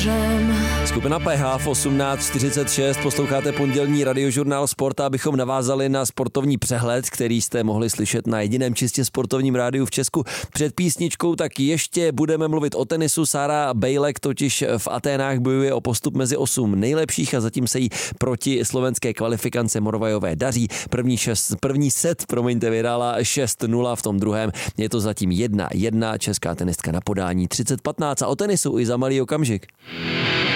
mořem. Skupina PH v 18:46, posloucháte pondělní radiožurnál Sport, abychom navázali na sportovní přehled, který jste mohli slyšet na jediném čistě sportovním rádiu v Česku. Před písničkou tak ještě budeme mluvit o tenisu. Sára Bejlek totiž v Aténách bojuje o postup mezi 8 nejlepších a zatím se jí proti slovenské kvalifikance Morvajové daří. První set vyhrála 6-0, v tom druhém je to zatím 1-1, česká tenistka na podání 30-15 a o tenisu i za malý okamžik.